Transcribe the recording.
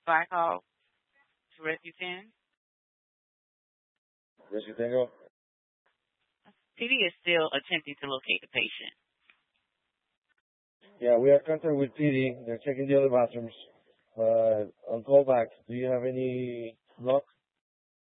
Spy call to Rescue 10. Rescue Tango? PD is still attempting to locate the patient. Yeah, we have contact with PD. They're checking the other bathrooms. On callback, do you have any luck?